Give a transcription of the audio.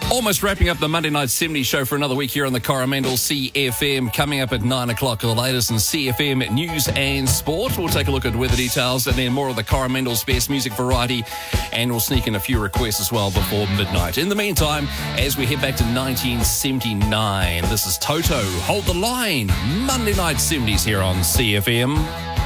Almost wrapping up the Monday Night 70s show for another week here on the Coromandel CFM. Coming up at 9 o'clock, the latest in CFM news and sport. We'll take a look at weather details and then more of the Coromandel's best music variety. And we'll sneak in a few requests as well before midnight. In the meantime, as we head back to 1979, this is Toto, Hold the Line. Monday Night 70s here on CFM.